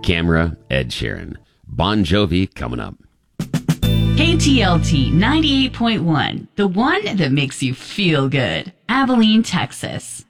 camera, Ed Sheeran. Bon Jovi coming up. KTLT 98.1, the one that makes you feel good. Abilene, Texas.